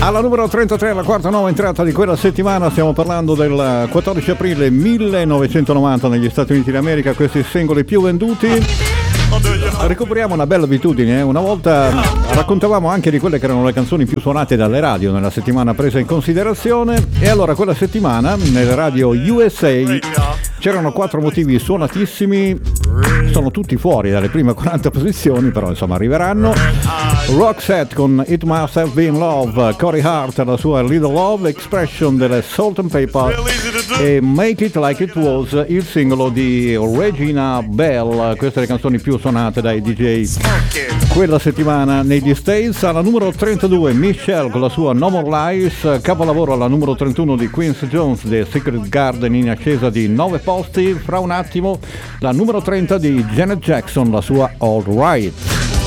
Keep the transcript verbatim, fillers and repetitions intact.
Alla numero trentatré, la quarta nuova entrata di quella settimana, stiamo parlando del quattordici aprile millenovecentonovanta negli Stati Uniti d'America, questi i singoli più venduti. Recuperiamo una bella abitudine, eh? Una volta raccontavamo anche di quelle che erano le canzoni più suonate dalle radio nella settimana presa in considerazione, e allora quella settimana nelle radio U S A c'erano quattro motivi suonatissimi, sono tutti fuori dalle prime quaranta posizioni, però insomma arriveranno. Roxette con It Must Have Been Love, Corey Hart la sua Little Love, Expression delle Salt and Pepper e Make It Like It Was, il singolo di Regina Bell. Queste le canzoni più suonate dai D J quella settimana negli States. Alla numero trentadue Michelle con la sua No More Lies, capolavoro alla numero trentuno di Quincy Jones, The Secret Garden, in ascesa di nove posti. Fra un attimo la numero trenta di Janet Jackson, la sua All Right.